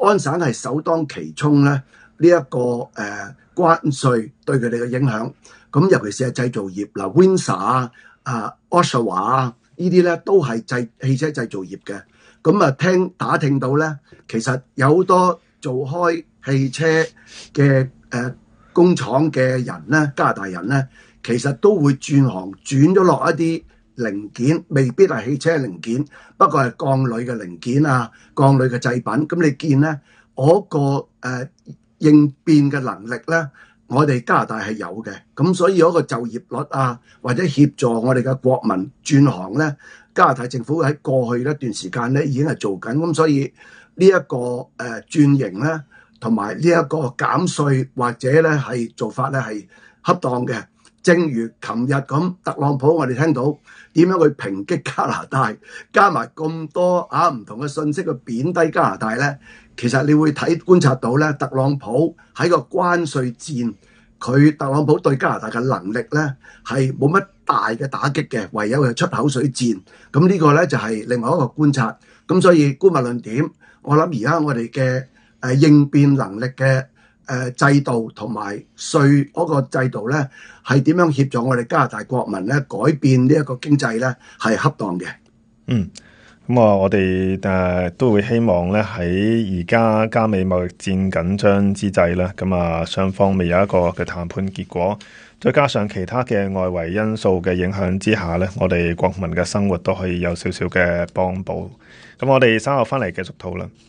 安省係首當其衝咧，呢、一個關稅對佢哋嘅影響。咁尤其是係製造業嗱 ，Windsor 啊、Oshawa 啊呢啲咧都係汽車製造業嘅。咁啊打聽到咧，其實有好多做開汽車嘅工廠嘅人咧，加拿大人咧，其實都會轉咗落一啲零件，未必係汽車零件，不過係鋼鋁嘅零件啊、鋼鋁嘅製品。咁你見咧，嗰個應變嘅能力咧，我哋加拿大係有嘅。咁所以嗰個就業率啊，或者協助我哋嘅國民轉行咧，加拿大政府喺過去一段時間咧已經係做緊。咁所以呢一個轉型咧，同埋呢一個減稅或者咧係做法咧係恰當嘅。正如琴日咁，特朗普我哋聽到點樣去抨擊加拿大，加埋咁多唔同嘅信息去貶低加拿大咧，其實你會觀察到咧，特朗普喺個關稅戰，特朗普對加拿大嘅能力咧係冇乜大嘅打擊嘅，唯有係出口水戰。咁呢個咧就係另外一個觀察。咁所以姑勿論點，我諗而家我哋嘅應變能力嘅制度同埋稅嗰個制度咧，係點樣協助我哋加拿大國民咧改變呢一個經濟咧，係恰當嘅。 咁我哋都會希望咧喺而家加美貿易戰緊張之際咧，咁雙方未有一個嘅談判結果，再加上其他嘅外圍因素嘅影響之下咧，我哋國民嘅生活都可以有少少嘅幫補。咁我哋稍後翻嚟繼續討論。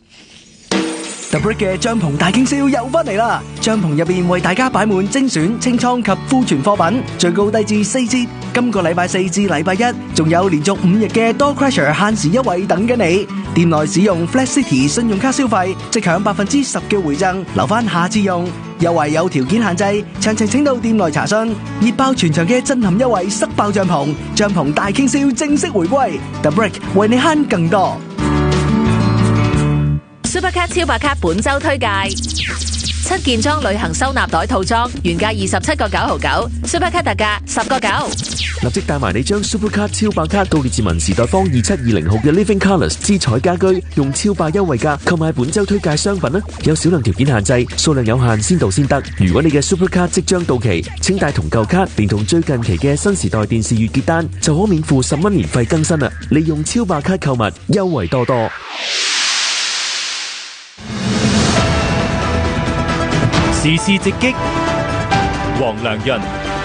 The Brick 嘅帳篷大傾銷又翻嚟啦！帳篷入邊為大家擺滿精選清倉及庫存貨品，最高低至4折。今個禮拜4至禮拜1，仲有連續5日嘅 Door Crusher 限時優惠等緊你。店內使用 Flash City 信用卡消費，即享10%嘅回贈，留翻下次用。優惠有條件限制，詳情請到店內查詢。熱爆全場嘅震撼優惠，塞爆帳篷，帳篷大傾銷正式回歸。The Brick 為你慳更多。 Supercard 超白卡本周推介，7件裝旅行收納袋套裝，原價27.99， Supercard 特價10.9。 立即帶埋你將 Supercard 超白卡到列治文時代坊2720號嘅 Living Colours 之彩家居，用超白優惠價購買本周推介商品啦！有少量條件限制，數量有限，先到先得。如果你嘅 Supercard 即將到期，請帶同舊卡，連同最近期嘅新時代電視月結單，就可免付10蚊年費更新啦！利用超白卡購物，優惠多多。 時事直擊，黃良潤。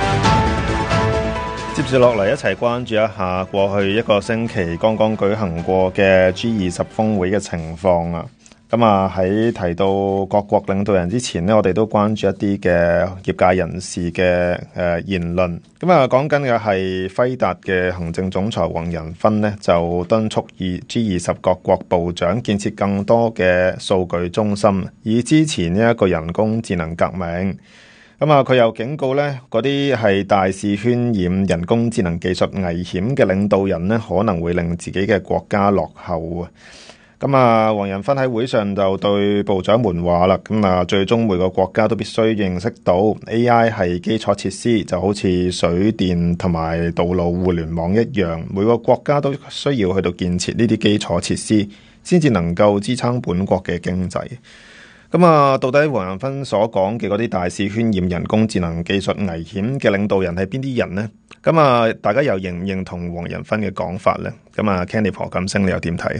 接住落嚟一齊關注一下過去一個星期剛剛舉行過嘅 G20 峰會嘅情況啊！喺提到各國領導人之前呢，我哋都關注一啲嘅業界人士嘅言論。講緊嘅係輝達嘅行政總裁黃仁勳呢，就敦促G20 各國部長建設更多嘅數據中心，以支持呢一個人工智能革命。佢又警告呢，嗰啲係大肆渲染人工智能技術危險嘅領導人呢，可能會令自己嘅國家落後啊！黃仁勳喺會上就對部長們話啦，最終每個國家都必須認識到 AI 係基礎設施，就好似水電同埋道路互聯網一樣，每個國家都需要去到建設呢啲基礎設施，先至能夠支撐本國嘅經濟。到底黃仁勳所講嘅嗰啲大肆渲染人工智能技術危險嘅領導人係邊啲人呢？大家又認唔認同黃仁勳嘅講法呢？Candy 何錦星你又點睇？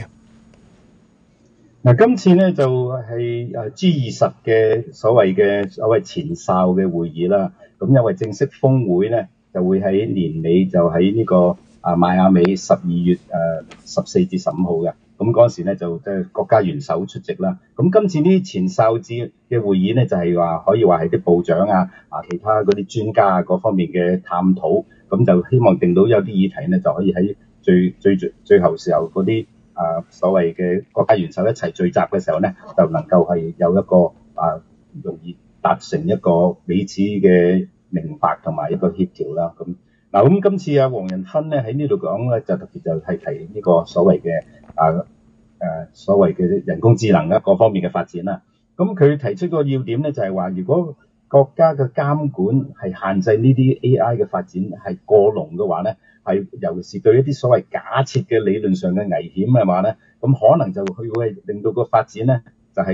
今次咧就係G20嘅所謂前哨嘅會議啦。咁因為正式峰會咧就會喺年尾就喺呢個邁阿密12月14至15號嘅。咁嗰時咧就即係國家元首出席啦。咁今次呢前哨戰嘅會議咧就係話可以話係啲部長其他嗰啲專家各方面嘅探討。咁就希望定到有啲議題咧就可以喺最後時候嗰啲所謂嘅國家元首一齊聚集嘅時候咧，就能夠係有一個容易達成一個彼此嘅明白同埋一個協調啦。咁今次黃仁勳咧喺呢度講咧，就特別就係提呢個所謂嘅人工智能各方面嘅發展啦。咁佢提出個要點咧就係話，如果國家嘅監管係限制呢啲 AI 嘅發展係過濃嘅話咧，係尤其是對一啲所謂假設嘅理論上嘅危險嘅話咧，咁可能就會令到個發展咧